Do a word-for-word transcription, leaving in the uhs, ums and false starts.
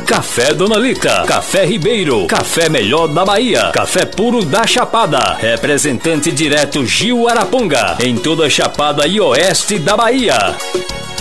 Café Dona Lita, Café Ribeiro, Café Melhor da Bahia, Café Puro da Chapada, representante direto Gil Araponga, em toda a Chapada e Oeste da Bahia.